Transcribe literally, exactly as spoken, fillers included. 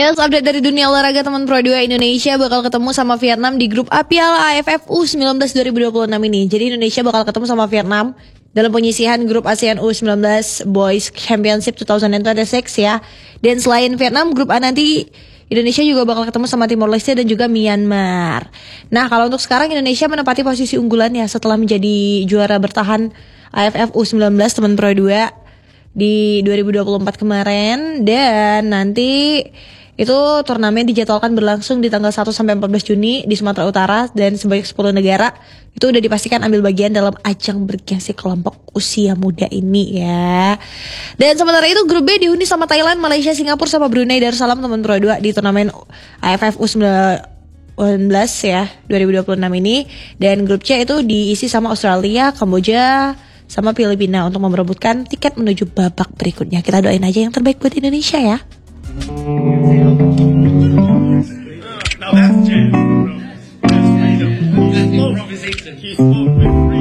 Yes, update dari dunia olahraga teman Pro dua. Indonesia bakal ketemu sama Vietnam di grup A Piala A F F U sembilan belas dua ribu dua puluh enam ini. Jadi Indonesia bakal ketemu sama Vietnam dalam penyisihan grup ASEAN U sembilan belas Boys Championship dua ribu dua puluh enam ya. Dan selain Vietnam, grup A nanti Indonesia juga bakal ketemu sama Timor Leste dan juga Myanmar. Nah, kalau untuk sekarang Indonesia menempati posisi unggulan ya setelah menjadi juara bertahan A F F U sembilan belas teman Pro dua di dua ribu dua puluh empat kemarin. Dan nanti itu turnamen dijadwalkan berlangsung di tanggal satu sampai empat belas Juni di Sumatera Utara, dan sebanyak sepuluh negara itu udah dipastikan ambil bagian dalam ajang bergengsi kelompok usia muda ini ya. Dan sementara itu grup B dihuni sama Thailand, Malaysia, Singapura sama Brunei Darussalam teman Pro dua di turnamen A F F U sembilan belas ya dua ribu dua puluh enam ini. Dan grup C itu diisi sama Australia, Kamboja sama Filipina untuk memperebutkan tiket menuju babak berikutnya. Kita doain aja yang terbaik buat Indonesia ya. Now that's jam, bro. That's improvisation.